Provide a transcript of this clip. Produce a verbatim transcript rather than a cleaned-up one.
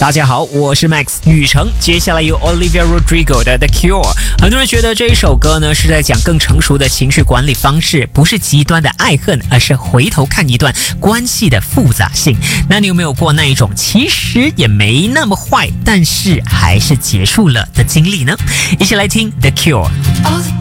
大家好，我是 Max 雨成。接下来由 Olivia Rodrigo 的 The Cure。很多人觉得这一首歌呢是在讲更成熟的情绪管理方式，不是极端的爱恨，而是回头看一段关系的复杂性。那你有没有过那一种其实也没那么坏，但是还是结束了的经历呢？一起来听 The Cure。